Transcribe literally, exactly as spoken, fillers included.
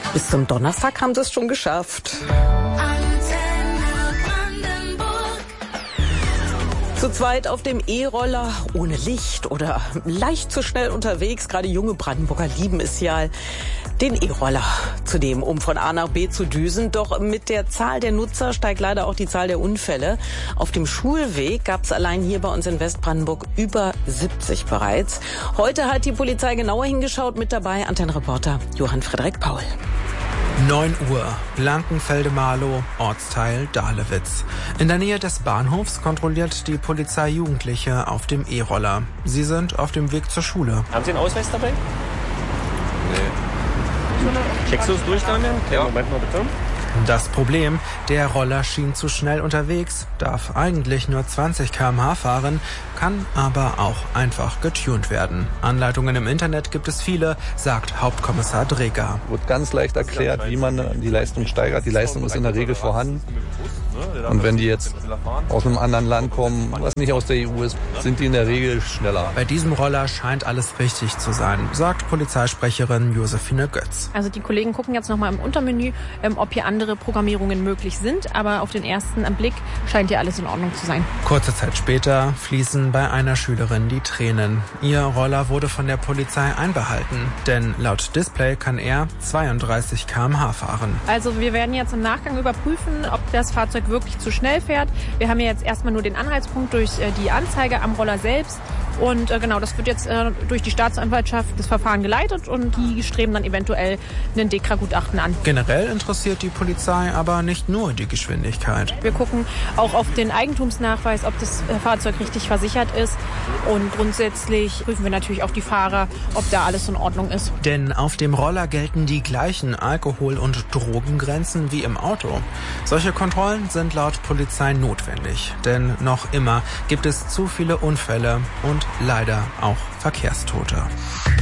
Bis zum Donnerstag haben sie es schon geschafft. Zu zweit auf dem E-Roller, ohne Licht oder leicht zu schnell unterwegs. Gerade junge Brandenburger lieben es ja, den E-Roller zu nehmen, um von A nach B zu düsen. Doch mit der Zahl der Nutzer steigt leider auch die Zahl der Unfälle. Auf dem Schulweg gab es allein hier bei uns in Westbrandenburg über siebzig bereits. Heute hat die Polizei genauer hingeschaut. Mit dabei Antennenreporter Johann Frederik Paul. neun Uhr, Blankenfelde-Marlow, Ortsteil Dahlewitz. In der Nähe des Bahnhofs kontrolliert die Polizei Jugendliche auf dem E-Roller. Sie sind auf dem Weg zur Schule. Haben Sie einen Ausweis dabei? Nee. Checkst du es durch dann? Ja. Moment mal bitte. Das Problem, der Roller schien zu schnell unterwegs, darf eigentlich nur zwanzig Kilometer pro Stunde fahren, kann aber auch einfach getunt werden. Anleitungen im Internet gibt es viele, sagt Hauptkommissar Dreger. Wird ganz leicht erklärt, wie man die Leistung steigert. Die Leistung ist in der Regel vorhanden. Und wenn die jetzt aus einem anderen Land kommen, was nicht aus der E U ist, sind die in der Regel schneller. Bei diesem Roller scheint alles richtig zu sein, sagt Polizeisprecherin Josephine Götz. Also die Kollegen gucken jetzt nochmal im Untermenü, ob hier andere Programmierungen möglich sind. Aber auf den ersten Blick scheint hier alles in Ordnung zu sein. Kurze Zeit später fließen bei einer Schülerin die Tränen. Ihr Roller wurde von der Polizei einbehalten, denn laut Display kann er zweiunddreißig Kilometer pro Stunde fahren. Also wir werden jetzt im Nachgang überprüfen, ob das Fahrzeug wirklich zu schnell fährt. Wir haben ja jetzt erstmal nur den Anhaltspunkt durch die Anzeige am Roller selbst. Und äh, genau, das wird jetzt äh, durch die Staatsanwaltschaft das Verfahren geleitet und die streben dann eventuell einen Dekra-Gutachten an. Generell interessiert die Polizei aber nicht nur die Geschwindigkeit. Wir gucken auch auf den Eigentumsnachweis, ob das äh, Fahrzeug richtig versichert ist. Und grundsätzlich prüfen wir natürlich auch die Fahrer, ob da alles in Ordnung ist. Denn auf dem Roller gelten die gleichen Alkohol- und Drogengrenzen wie im Auto. Solche Kontrollen sind laut Polizei notwendig. Denn noch immer gibt es zu viele Unfälle und leider auch Verkehrstote.